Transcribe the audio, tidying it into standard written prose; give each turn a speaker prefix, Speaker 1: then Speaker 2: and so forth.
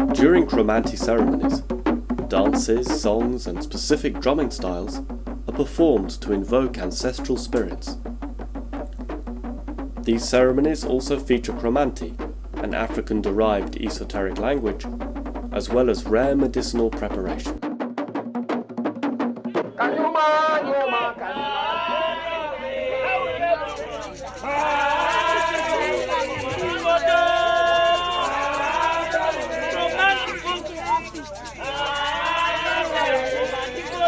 Speaker 1: During Chromanti ceremonies, dances, songs, and specific drumming styles are performed to invoke ancestral spirits. These ceremonies also feature Chromanti, an African-derived esoteric language, as well as rare medicinal preparation.